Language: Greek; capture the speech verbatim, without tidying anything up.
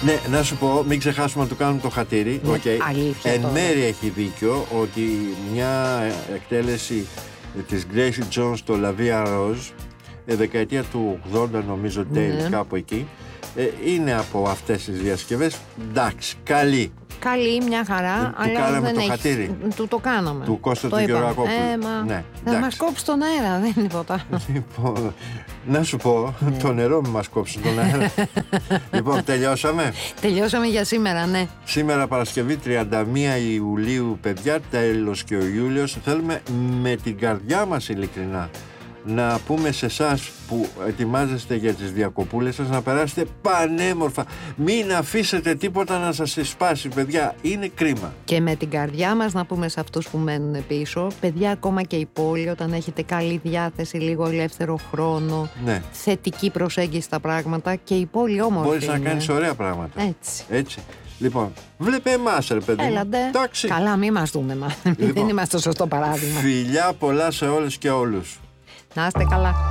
Ναι, να σου πω, μην ξεχάσουμε να του κάνουμε το χατήρι. Ναι, okay. αλήθεια Εν τώρα. μέρει έχει δίκιο ότι μια εκτέλεση της Gracie Jones στο La Vie en Rose, δεκαετία του ογδόντα νομίζω, τέλη, Ναι. κάπου εκεί, ε, είναι από αυτές τις διασκευές. Εντάξει, καλή. Καλή, μια χαρά, του αλλά κάναμε δεν το έχει. χατήρι. Του το κάναμε. Του Κώστα το του είπαμε. Γεωργακόπουλου. Ε, μα... Ναι, θα εντάξει. μας κόψει τον αέρα, δεν είναι τίποτα. Λοιπόν, να σου πω, Ναι. το νερό μην μας κόψει τον αέρα. Λοιπόν, τελειώσαμε. Τελειώσαμε για σήμερα, ναι. Σήμερα Παρασκευή τριάντα μία Ιουλίου, παιδιά, τέλος και ο Ιούλιος. Θέλουμε με την καρδιά μας ειλικρινά να πούμε σε εσάς που ετοιμάζεστε για τις διακοπούλες σας να περάσετε πανέμορφα. Μην αφήσετε τίποτα να σας εσπάσει, παιδιά, είναι κρίμα. Και με την καρδιά μας να πούμε σε αυτούς που μένουν πίσω, παιδιά, ακόμα και η πόλη, όταν έχετε καλή διάθεση, λίγο ελεύθερο χρόνο, Ναι. θετική προσέγγιση στα πράγματα, και η πόλη όμορφη Μπορείς να είναι. κάνεις ωραία πράγματα. Έτσι. Έτσι. Λοιπόν, βλέπε εμάς, ρε παιδί μου. Έλαντε. Εντάξει. Καλά, μην μας δούμε, μα. Λοιπόν. Δεν είμαστε το σωστό παράδειγμα. Φιλιά πολλά σε όλες και όλους. Να είστε καλά.